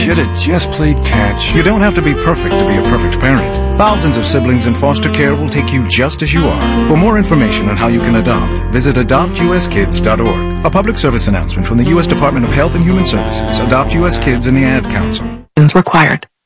Should have just played catch. You don't have to be perfect to be a perfect parent. Thousands of siblings in foster care will take you just as you are. For more information on how you can adopt, visit adoptuskids.org. A public service announcement from the U.S. Department of Health and Human Services, Adopt U.S. Kids, and the Ad Council. Required.